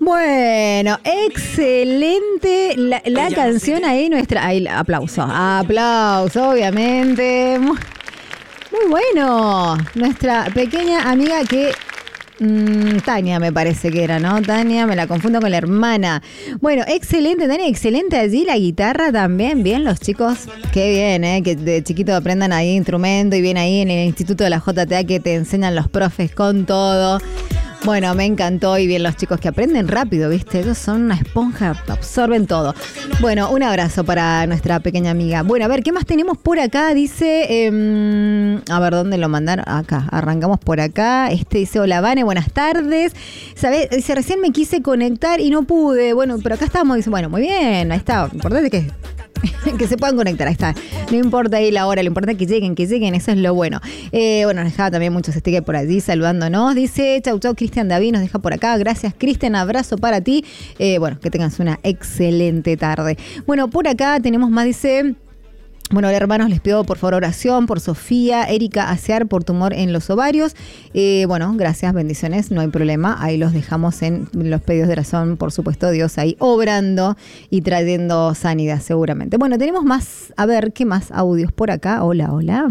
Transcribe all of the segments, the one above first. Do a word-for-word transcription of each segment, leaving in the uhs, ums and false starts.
Bueno, excelente la, la canción ahí nuestra. Ahí, aplauso, aplauso, obviamente. Muy, muy bueno. Nuestra pequeña amiga que... Mmm, Tania me parece que era, ¿no? Tania, me la confundo con la hermana. Bueno, excelente, Tania, excelente allí la guitarra también. Bien, los chicos, qué bien, ¿eh? Que de chiquito aprendan ahí instrumento y bien ahí en el Instituto de la J T A que te enseñan los profes con todo. Bueno, me encantó y bien los chicos que aprenden rápido, ¿viste? Ellos son una esponja, absorben todo. Bueno, un abrazo para nuestra pequeña amiga. Bueno, a ver, ¿qué más tenemos por acá? Dice, eh, a ver, ¿dónde lo mandaron? Acá, arrancamos por acá. Este dice, hola, Vane, buenas tardes. ¿Sabés? Dice, recién me quise conectar y no pude. Bueno, pero acá estamos. Dice, bueno, muy bien, ahí está. Lo importante es que... que se puedan conectar, ahí está. No importa ahí la hora, lo importante es que lleguen, que lleguen, eso es lo bueno. Eh, bueno, nos dejaba también muchos stickers por allí saludándonos. Dice, chau, chau, Cristian David nos deja por acá. Gracias, Cristian, abrazo para ti. Eh, bueno, que tengas una excelente tarde. Bueno, por acá tenemos más, dice... Bueno, hermanos, les pido por favor oración por Sofía, Erika Asear por tumor en los ovarios. Eh, bueno, gracias, bendiciones, no hay problema. Ahí los dejamos en los pedidos de oración, por supuesto, Dios ahí obrando y trayendo sanidad seguramente. Bueno, tenemos más, a ver, ¿qué más audios por acá? Hola, hola.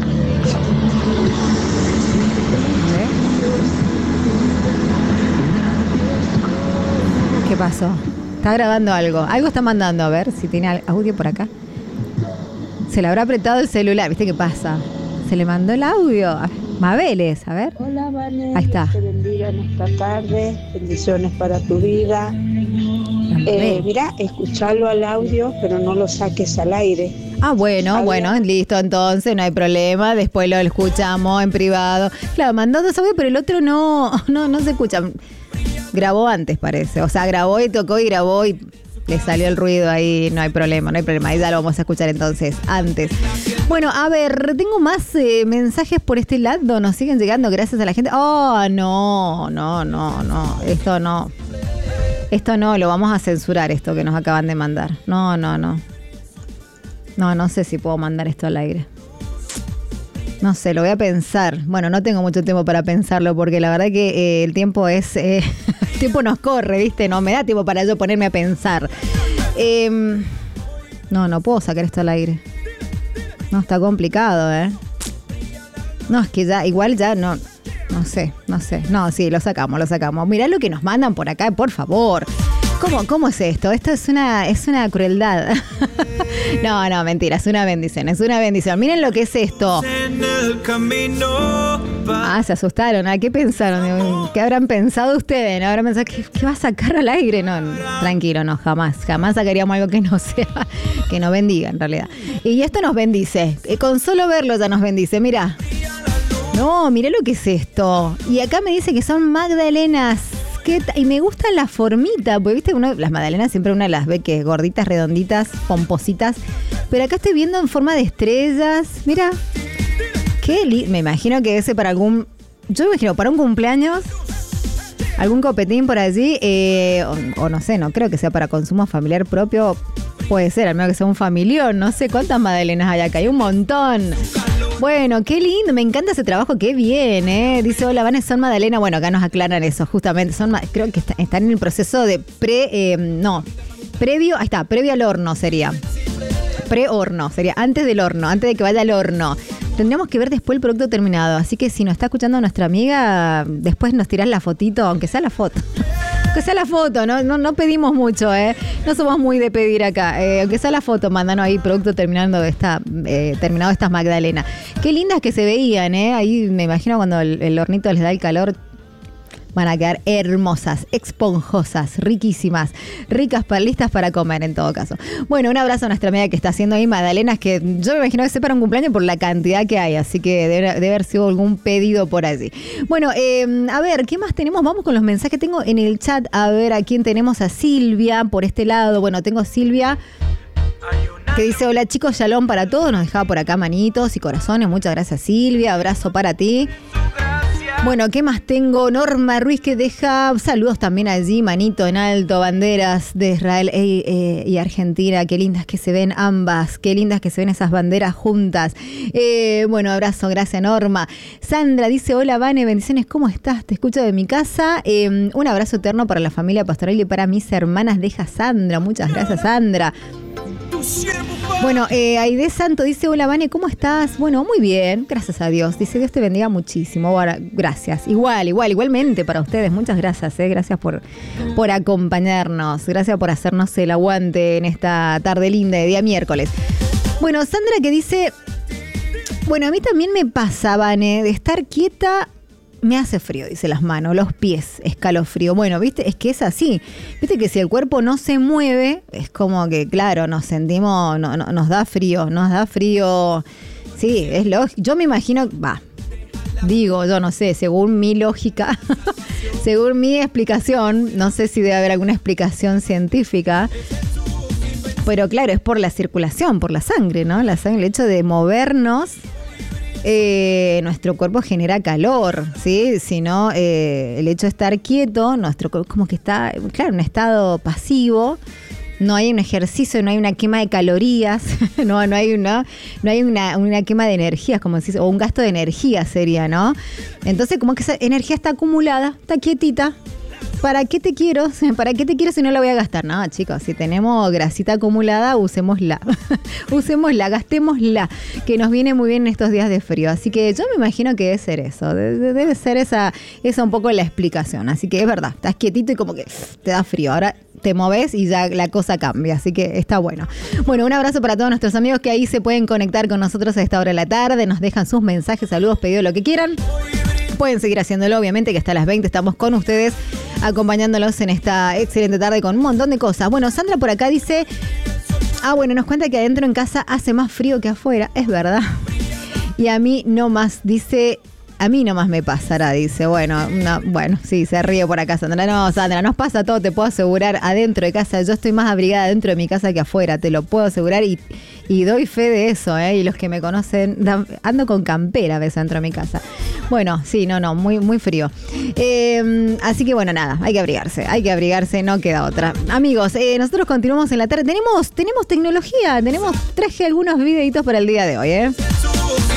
¿Qué pasó? Está grabando algo. Algo está mandando, a ver si tiene audio por acá. Se le habrá apretado el celular, ¿viste qué pasa? Se le mandó el audio. A ver, Mabeles, a ver. Hola, Vane. Ahí está. Te bendiga en esta tarde. Bendiciones para tu vida. Eh, mira, escucharlo al audio, pero no lo saques al aire. Ah, bueno, ¿Sabía? bueno, listo, entonces no hay problema. Después lo escuchamos en privado. Claro, mandó dos audios, pero el otro no, no, no se escucha. Grabó antes, parece. O sea, grabó y tocó y grabó y... le salió el ruido ahí, no hay problema, no hay problema. Ahí ya lo vamos a escuchar entonces, antes. Bueno, a ver, tengo más eh, mensajes por este lado. Nos siguen llegando gracias a la gente. Oh, no, no, no, no. Esto no. Esto no, lo vamos a censurar, esto que nos acaban de mandar. No, no, no. No, no sé si puedo mandar esto al aire. No sé, lo voy a pensar. Bueno, no tengo mucho tiempo para pensarlo porque la verdad que eh, el tiempo es... Eh, el tiempo nos corre, ¿viste? No me da tiempo para yo ponerme a pensar. Eh, no, no puedo sacar esto al aire. No, está complicado, ¿eh? No, es que ya, igual ya no... No sé, no sé. No, sí, lo sacamos, lo sacamos. Mirá lo que nos mandan por acá, por favor. ¿Cómo, cómo es esto? Esto es una, es una crueldad. No, no, mentira, es una bendición, es una bendición. Miren lo que es esto. Ah, se asustaron. ¿A qué pensaron? ¿Qué habrán pensado ustedes? ¿No habrán pensado que, que va a sacar al aire? No, no, tranquilo, no, jamás. Jamás sacaríamos algo que no sea, que no bendiga en realidad. Y esto nos bendice. Con solo verlo ya nos bendice. Mira. No, mirá lo que es esto. Y acá me dice que son magdalenas. ¿Qué t- y me gusta la formita, porque viste, uno, las magdalenas siempre uno las ve que es gorditas, redonditas, pompositas. Pero acá estoy viendo en forma de estrellas. Mira, qué li- me imagino que ese para algún... Yo me imagino, para un cumpleaños, algún copetín por allí, eh, o, o no sé, no creo que sea para consumo familiar propio. Puede ser, al menos que sea un familión. No sé cuántas magdalenas hay acá, hay un montón. Bueno, qué lindo, me encanta ese trabajo, qué bien, ¿eh? Dice, hola, Vanes, son magdalena. Bueno, acá nos aclaran eso, justamente. Son, creo que está, están en el proceso de pre... Eh, no, previo, ahí está, previo al horno sería. Pre-horno, sería antes del horno, antes de que vaya al horno. Tendríamos que ver después el producto terminado. Así que si nos está escuchando nuestra amiga, después nos tirás la fotito, aunque sea la foto. Aunque sea la foto, no, no, no pedimos mucho, ¿eh? No somos muy de pedir acá. Eh, aunque sea la foto, mándanos ahí producto terminando esta, eh, terminado estas magdalenas. Qué lindas que se veían, ¿eh? Ahí me imagino cuando el, el hornito les da el calor. Van a quedar hermosas, esponjosas, riquísimas, ricas, para, listas para comer en todo caso. Bueno, un abrazo a nuestra amiga que está haciendo ahí magdalenas, que yo me imagino que sea para un cumpleaños por la cantidad que hay, así que debe, debe haber sido algún pedido por allí. Bueno, eh, a ver, ¿qué más tenemos? Vamos con los mensajes. Tengo en el chat, a ver, a quién tenemos, a Silvia, por este lado. Bueno, tengo a Silvia, que dice, hola chicos, shalom para todos. Nos dejaba por acá manitos y corazones. Muchas gracias, Silvia. Abrazo para ti. Bueno, ¿qué más tengo? Norma Ruiz que deja saludos también allí, manito en alto, banderas de Israel e, e, y Argentina. Qué lindas que se ven ambas, qué lindas que se ven esas banderas juntas. Eh, bueno, abrazo, gracias Norma. Sandra dice, hola Vane, bendiciones, ¿cómo estás? Te escucho de mi casa. Eh, un abrazo eterno para la familia pastoral y para mis hermanas, deja Sandra. Muchas gracias, Sandra. Bueno, eh, Aide Santo dice, hola Vane, ¿cómo estás? Bueno, muy bien, gracias a Dios. Dice, Dios te bendiga muchísimo. Bueno, gracias. Igual, igual, igualmente para ustedes. Muchas gracias, eh. Gracias por, por acompañarnos. Gracias por hacernos el aguante en esta tarde linda de día miércoles. Bueno, Sandra que dice, bueno, a mí también me pasa, Vane, de estar quieta. Me hace frío, dice las manos, los pies, escalofrío. Bueno, viste, es que es así. Viste que si el cuerpo no se mueve, es como que, claro, nos sentimos, no, no, nos da frío, nos da frío. Sí, es lógico. Yo me imagino, va, digo, yo no sé, según mi lógica, según mi explicación, no sé si debe haber alguna explicación científica, pero claro, es por la circulación, por la sangre, ¿no? La sangre, el hecho de movernos. Eh, nuestro cuerpo genera calor, ¿sí? Si no, eh, el hecho de estar quieto, nuestro cuerpo como que está, claro, en un estado pasivo, no hay un ejercicio, no hay una quema de calorías, no, no hay una, no hay una, una quema de energías, como decís, o un gasto de energía sería, ¿no? Entonces, como que esa energía está acumulada, está quietita. ¿Para qué te quiero? ¿Para qué te quiero si no la voy a gastar? No, chicos, si tenemos grasita acumulada, usémosla. Usémosla, gastémosla, que nos viene muy bien en estos días de frío. Así que yo me imagino que debe ser eso. Debe ser esa, esa un poco la explicación. Así que es verdad, estás quietito y como que te da frío. Ahora te moves y ya la cosa cambia. Así que está bueno. Bueno, un abrazo para todos nuestros amigos que ahí se pueden conectar con nosotros a esta hora de la tarde. Nos dejan sus mensajes, saludos, pedidos, lo que quieran. Pueden seguir haciéndolo, obviamente, que hasta las veinte estamos con ustedes, acompañándolos en esta excelente tarde con un montón de cosas. Bueno, Sandra por acá dice, ah, bueno, nos cuenta que adentro en casa hace más frío que afuera, es verdad. Y a mí no más, dice, a mí no más me pasará, dice, bueno, no, bueno, sí, se ríe por acá Sandra. No, Sandra, nos pasa todo, te puedo asegurar, adentro de casa, yo estoy más abrigada dentro de mi casa que afuera, te lo puedo asegurar y... Y doy fe de eso, ¿eh? Y los que me conocen, ando con campera a veces dentro de mi casa. Bueno, sí, no, no, muy, muy frío. Eh, así que bueno, nada, hay que abrigarse, hay que abrigarse, no queda otra. Amigos, eh, nosotros continuamos en la tarde. Tenemos, tenemos tecnología, tenemos, traje algunos videitos para el día de hoy, ¿eh?